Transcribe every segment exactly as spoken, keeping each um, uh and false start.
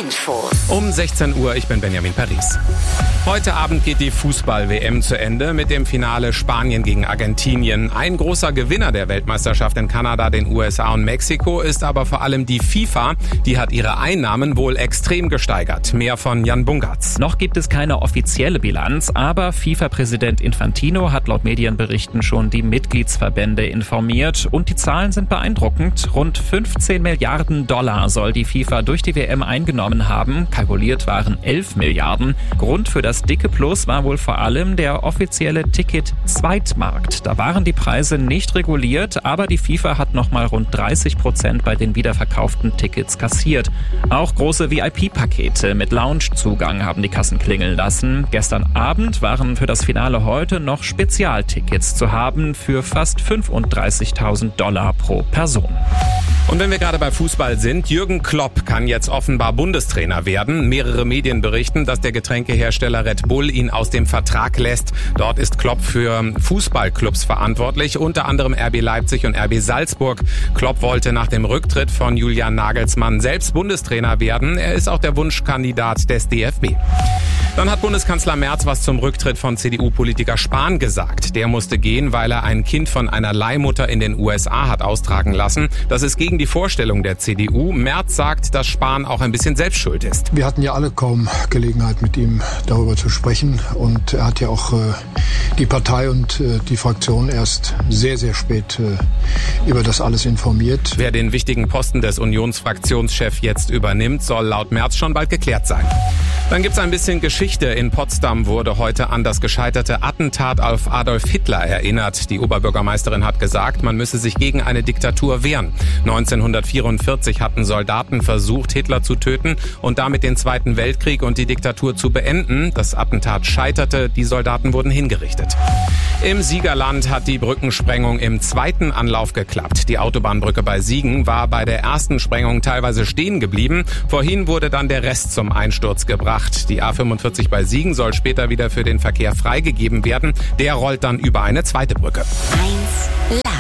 Infos. Um sechzehn Uhr, ich bin Benjamin Paris. Heute Abend geht die Fußball-W M zu Ende mit dem Finale Spanien gegen Argentinien. Ein großer Gewinner der Weltmeisterschaft in Kanada, den U S A und Mexiko ist aber vor allem die FIFA. Die hat ihre Einnahmen wohl extrem gesteigert. Mehr von Jan Bungartz. Noch gibt es keine offizielle Bilanz, aber FIFA-Präsident Infantino hat laut Medienberichten schon die Mitgliedsverbände informiert. Und die Zahlen sind beeindruckend. Rund fünfzehn Milliarden Dollar soll die FIFA durch die W M eingenommen haben. Kalkuliert waren elf Milliarden. Grund für das dicke Plus war wohl vor allem der offizielle Ticket-Zweitmarkt. Da waren die Preise nicht reguliert, aber die FIFA hat nochmal rund dreißig Prozent bei den wiederverkauften Tickets kassiert. Auch große V I P-Pakete mit Loungezugang haben die Kassen klingeln lassen. Gestern Abend waren für das Finale heute noch Spezialtickets zu haben für fast fünfunddreißigtausend Dollar pro Person. Und wenn wir gerade bei Fußball sind, Jürgen Klopp kann jetzt offenbar Bundestrainer werden. Mehrere Medien berichten, dass der Getränkehersteller Red Bull ihn aus dem Vertrag lässt. Dort ist Klopp für Fußballclubs verantwortlich, unter anderem R B Leipzig und R B Salzburg. Klopp wollte nach dem Rücktritt von Julian Nagelsmann selbst Bundestrainer werden. Er ist auch der Wunschkandidat des D F B. Dann hat Bundeskanzler Merz was zum Rücktritt von C D U-Politiker Spahn gesagt. Der musste gehen, weil er ein Kind von einer Leihmutter in den U S A hat austragen lassen. Das ist gegen die Vorstellung der C D U. Merz sagt, dass Spahn auch ein bisschen selbst schuld ist. Wir hatten ja alle kaum Gelegenheit, mit ihm darüber zu sprechen. Und er hat ja auch äh, die Partei und äh, die Fraktion erst sehr, sehr spät äh, über das alles informiert. Wer den wichtigen Posten des Unionsfraktionschefs jetzt übernimmt, soll laut Merz schon bald geklärt sein. Dann gibt's ein bisschen Geschichte. In Potsdam wurde heute an das gescheiterte Attentat auf Adolf Hitler erinnert. Die Oberbürgermeisterin hat gesagt, man müsse sich gegen eine Diktatur wehren. neunzehnhundertvierundvierzig hatten Soldaten versucht, Hitler zu töten und damit den Zweiten Weltkrieg und die Diktatur zu beenden. Das Attentat scheiterte, die Soldaten wurden hingerichtet. Im Siegerland hat die Brückensprengung im zweiten Anlauf geklappt. Die Autobahnbrücke bei Siegen war bei der ersten Sprengung teilweise stehen geblieben. Vorhin wurde dann der Rest zum Einsturz gebracht. Die A fünfundvierzig bei Siegen soll später wieder für den Verkehr freigegeben werden. Der rollt dann über eine zweite Brücke. eins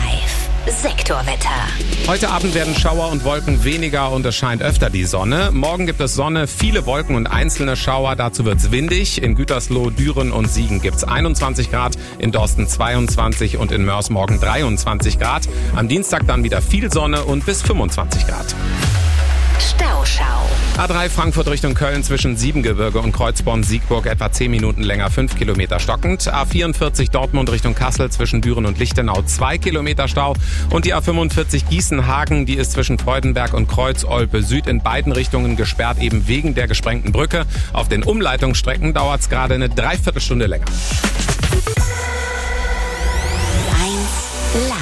Live Sektorwetter. Heute Abend werden Schauer und Wolken weniger und es scheint öfter die Sonne. Morgen gibt es Sonne, viele Wolken und einzelne Schauer. Dazu wird's windig. In Gütersloh, Düren und Siegen gibt's einundzwanzig Grad, in Dorsten zweiundzwanzig und in Mörs morgen dreiundzwanzig Grad. Am Dienstag dann wieder viel Sonne und bis fünfundzwanzig Grad. Stauschau. A drei Frankfurt Richtung Köln zwischen Siebengebirge und Kreuzborn-Siegburg etwa zehn Minuten länger, fünf Kilometer stockend. A vierundvierzig Dortmund Richtung Kassel zwischen Düren und Lichtenau zwei Kilometer Stau. Und die A fünfundvierzig Gießen-Hagen, die ist zwischen Freudenberg und Kreuz-Olpe Süd in beiden Richtungen gesperrt, eben wegen der gesprengten Brücke. Auf den Umleitungsstrecken dauert es gerade eine Dreiviertelstunde länger. eins Live.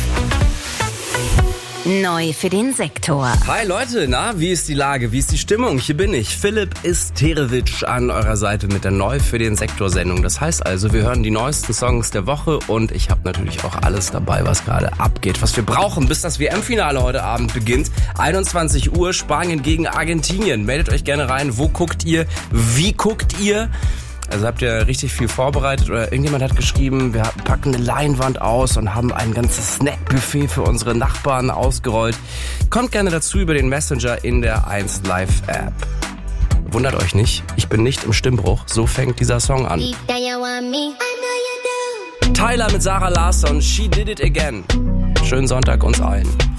Neu für den Sektor. Hi Leute, na, wie ist die Lage, wie ist die Stimmung? Hier bin ich, Philipp Isterewitsch an eurer Seite mit der Neu für den Sektor-Sendung. Das heißt also, wir hören die neuesten Songs der Woche und ich habe natürlich auch alles dabei, was gerade abgeht, was wir brauchen, bis das W M-Finale heute Abend beginnt. einundzwanzig Uhr, Spanien gegen Argentinien. Meldet euch gerne rein, wo guckt ihr, wie guckt ihr? Also habt ihr richtig viel vorbereitet oder irgendjemand hat geschrieben, wir packen eine Leinwand aus und haben ein ganzes Snackbuffet für unsere Nachbarn ausgerollt. Kommt gerne dazu über den Messenger in der eins Live App. Wundert euch nicht, ich bin nicht im Stimmbruch, so fängt dieser Song an. Tyler mit Sarah Larsson, She Did It Again. Schönen Sonntag uns allen.